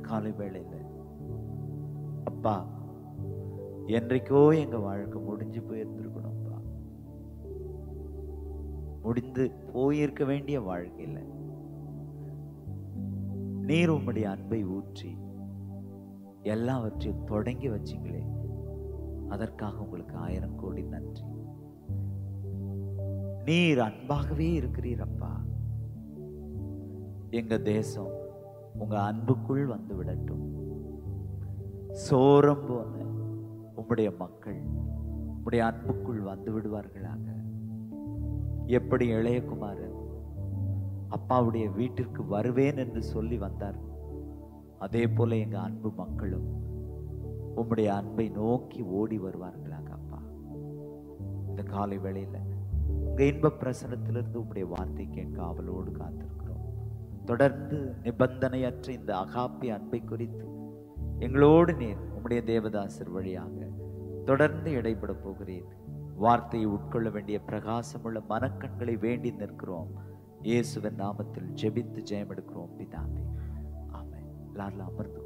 காலை வேளையில அப்பா, என்றைக்கோ எங்க வாழ்க்கை முடிஞ்சு போயிருந்திருக்கணும்ப்பா. முடிந்து போயிருக்க வேண்டிய வாழ்க்கையில நீர் உம்முடைய அன்பை ஊற்றி எல்லாவற்றையும் தொடங்கி வச்சிங்களே, அதற்காக உங்களுக்கு 1000 கோடி நன்றி. நீர் அன்பாகவே இருக்கிறீர் அப்பா. எங்க தேசம் உங்க அன்புக்குள் வந்து விடட்டும். சோரம் போன உம்முடைய மக்கள் உம்முடைய அன்புக்குள் வந்து விடுவார்களாக. எப்படி இளையகுமாரன் அப்பாவுடைய வீட்டிற்கு வருவேன் என்று சொல்லி வந்தார், அதே போல எங்க அன்பு மக்களும் உம்முடைய அன்பை நோக்கி ஓடி வருவார்களாக அப்பா. இந்த காலை வேளையில உங்க இன்ப பிரசனத்திலிருந்து உம்முடைய வார்த்தை கேட்க ஆவலோடு காத்திருக்கிறோம். தொடர்ந்து நிபந்தனையற்ற இந்த அகாப்பி அன்பை குறித்து எங்களோடு நீர் உம்முடைய தேவதாசர் வழியாக தொடர்ந்து இடைப்பட போகிறேன். வார்த்தையை உட்கொள்ள வேண்டிய பிரகாசமுள்ள மனக்கண்களை வேண்டி நிற்கிறோம். இயேசுவின் நாமத்தில் ஜெபித்து ஜெயம் எடுக்கிறோம் பிதாவே, ஆமென். எல்லாரும் அமர்ந்து